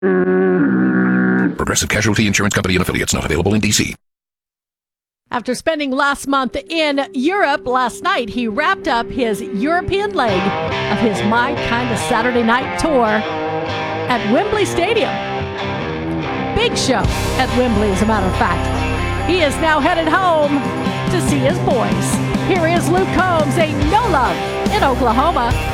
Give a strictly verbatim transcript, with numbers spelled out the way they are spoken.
Progressive Casualty Insurance Company and Affiliates, not available in D C. After spending last month in Europe, last night he wrapped up his European leg of his My Kind of Saturday Night tour at Wembley Stadium. Big show at Wembley, as a matter of fact. He is now headed home to see his boys. Here is Luke Combs, Ain't No Love in Oklahoma.